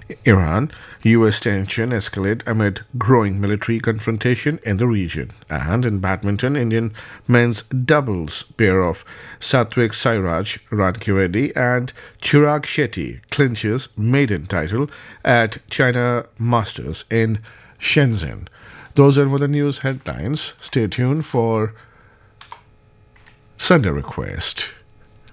Iran, US tension escalate amid growing military confrontation in the region. And in badminton, Indian men's doubles pair of Satvik Sairaj, Rankireddy and Chirag Shetty clinches maiden title at China Masters in Shenzhen. Those are the news headlines. Stay tuned for Sunday Request.